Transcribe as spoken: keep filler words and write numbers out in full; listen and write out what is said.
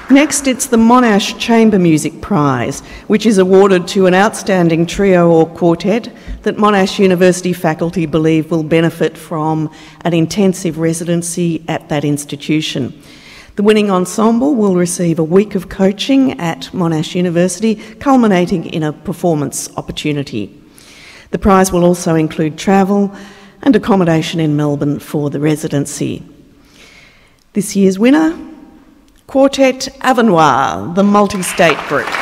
Next, it's the Monash Chamber Music Prize, which is awarded to an outstanding trio or quartet that Monash University faculty believe will benefit from an intensive residency at that institution. The winning ensemble will receive a week of coaching at Monash University, culminating in a performance opportunity. The prize will also include travel and accommodation in Melbourne for the residency. This year's winner, Quartet Avenoir, the multi-state group.